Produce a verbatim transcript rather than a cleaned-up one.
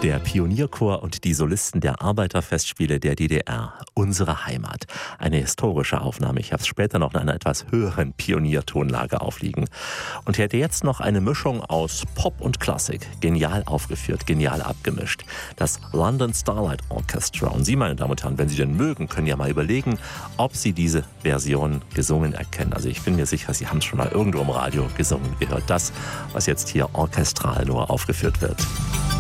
Der Pionierchor und die Solisten der Arbeiterfestspiele der D D R. Unsere Heimat. Eine historische Aufnahme. Ich habe es später noch in einer etwas höheren Pioniertonlage aufliegen. Und hätte jetzt noch eine Mischung aus Pop und Klassik. Genial aufgeführt, genial abgemischt. Das London Starlight Orchestra. Und Sie, meine Damen und Herren, wenn Sie denn mögen, können ja mal überlegen, ob Sie diese Version gesungen erkennen. Also ich bin mir sicher, Sie haben es schon mal irgendwo im Radio gesungen gehört. Das, was jetzt hier orchestral nur aufgeführt wird.